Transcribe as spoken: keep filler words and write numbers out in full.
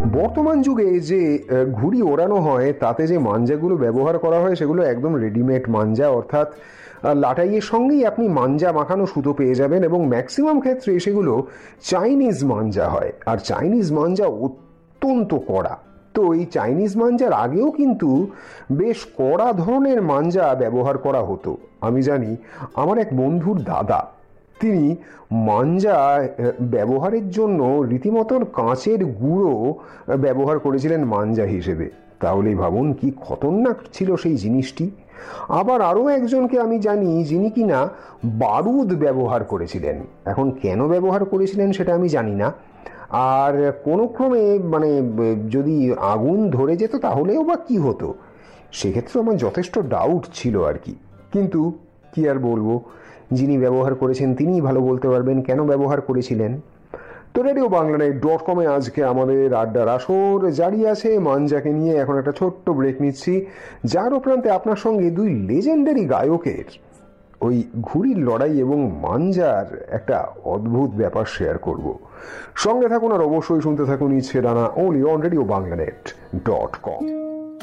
বর্তমান যুগে যে ঘুড়ি ওড়ানো হয় তাতে যে মাঞ্জাগুলো ব্যবহার করা হয় সেগুলো একদম রেডিমেড মাঞ্জা, অর্থাৎ লাটাইয়ের সঙ্গেই আপনি মাঞ্জা মাখানো সুতো পেয়ে যাবেন, এবং ম্যাক্সিমাম ক্ষেত্রে সেগুলো চাইনিজ মাঞ্জা হয়, আর চাইনিজ মাঞ্জা অত্যন্ত কড়া। তো এই চাইনিজ মাঞ্জার আগেও কিন্তু বেশ কড়া ধরনের মাঞ্জা ব্যবহার করা হতো। আমি জানি আমার এক বন্ধুর দাদা, তিনি মাঞ্জা ব্যবহারের জন্য রীতিমতন কাঁচের গুঁড়ো ব্যবহার করেছিলেন মাঞ্জা হিসেবে। তাহলেই ভাবুন কি খতরনাক ছিল সেই জিনিসটি। আবার আরও একজনকে আমি জানি যিনি কিনা বারুদ ব্যবহার করেছিলেন। এখন কেন ব্যবহার করেছিলেন সেটা আমি জানি না, আর কোনো ক্রমে মানে যদি আগুন ধরে যেত তাহলেও বা কী হতো, সেক্ষেত্রে আমার যথেষ্ট ডাউট ছিল আর কি। কিন্তু কি আর বলবো, যিনি ব্যবহার করেছেন তিনিই ভালো বলতে পারবেন কেন ব্যবহার করেছিলেন। তো রেডিও বাংলানেট ডট কমে আজকে আমাদের আড্ডার আসর জারি আছে মাঞ্জাকে নিয়ে। এখন একটা ছোট্ট ব্রেক নিচ্ছি, যার উপরান্তে আপনার সঙ্গে দুই লেজেন্ডারি গায়কের ওই ঘুড়ির লড়াই এবং মাঞ্জার একটা অদ্ভুত ব্যাপার শেয়ার করব। সঙ্গে থাকুন আর অবশ্যই শুনতে থাকুন ইচ্ছে ডানা, only on radio বাংলানেট dot com.